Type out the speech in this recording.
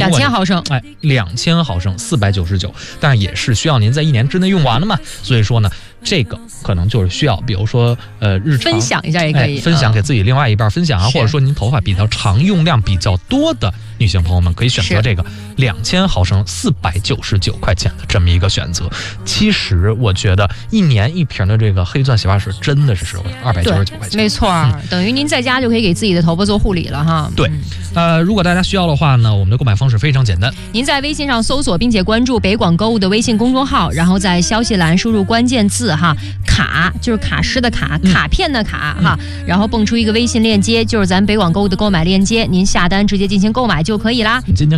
2000毫升， 哎，2000毫升499，但是也是需要您在1年之内用完的嘛，所以说呢，这个可能就是需要，比如说日常分享一下也可以， 分享给自己另外一半分享啊，或者说您头发比较长、用量比较多的女性朋友们，可以选择这个2000毫升499块钱的这么一个选择。其实我觉得1年1瓶的这个黑钻洗发水真的是实惠，299块钱， 没错，等于您在家就可以给自己的头发做护理了哈。 对，如果大家需要的话呢，我们的购买方式非常简单， 您在微信上搜索并且关注北广购物的微信公众号，然后在消息栏输入关键字哈，卡就是卡诗的卡，卡片的卡哈，然后蹦出一个微信链接，就是咱北广购物的购买链接，您下单直接进行购买就可以啦。 今天